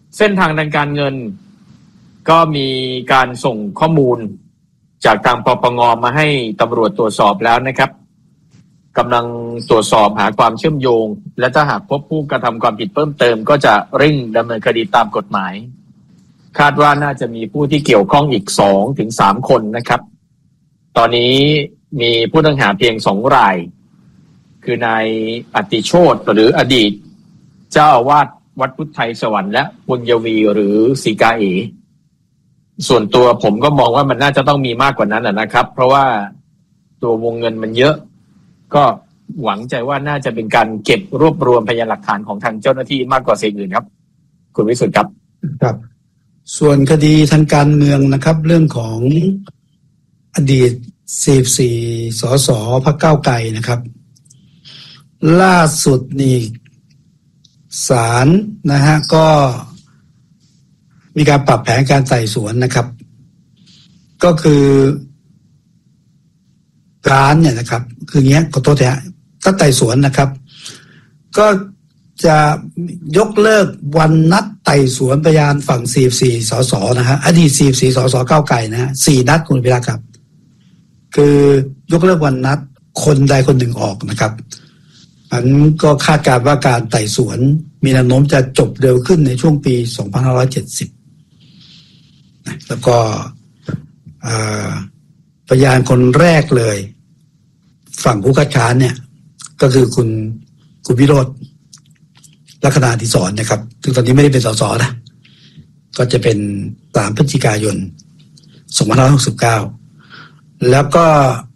เส้นทางทางการเงินก็มีการส่งข้อมูลจากทางปปง.มาให้ตำรวจตรวจสอบแล้วนะครับกำลังตรวจสอบหาความเชื่อมโยงและถ้าหากพบผู้กระทำความผิดเพิ่มเติมก็จะเร่งดำเนินคดีตามกฎหมายคาดว่าน่าจะมีผู้ที่เกี่ยวข้องอีก 2-3 คนนะครับตอนนี้มีผู้ต้องหาเพียง2 รายคือนายอติโชติหรืออดีตเจ้าอาวาสวัดพุทธไทยสวรรค์และบุญยวีหรือสีกาเอส่วนตัวผมก็มองว่ามันน่าจะต้องมีมากกว่านั้นนะครับเพราะว่าตัววงเงินมันเยอะก็หวังใจว่าน่าจะเป็นการเก็บรวบรวมพยานหลักฐานของทางเจ้าหน้าที่มากกว่าสิ่งอื่นครับคุณวิสุทธิ์ครับครับส่วนคดีทางการเมืองนะครับเรื่องของอดีต44 สสพรรคก้าวไกลนะครับล่าสุดนี่ศาลนะฮะก็มีการปรับแผนการไต่สวนนะครับก็คือศาลเนี่ยนะครับคือเงี้ยขอโทษนะถ้าไต่สวนนะครับก็จะยกเลิกวันนัดไต่สวนพยานฝั่ง44 สสนะฮะอดีต44 สสก้าวไกลนะฮะ4 นัดคุณพิรักษ์ครับคือยกเลิกวันนัดคนใดคนหนึ่งออกนะครับอันก็คาดการณ์ว่าการไต่สวนมีแนวโน้มจะจบเร็วขึ้นในช่วงปี2570แล้วก็พยานคนแรกเลยฝั่งผู้คัดค้านเนี่ยก็คือคุณวิโรจน์ลักษณะอดิศรนะครับซึ่งตอนนี้ไม่ได้เป็นสสนะก็จะเป็น3 พฤศจิกายน2569แล้วก็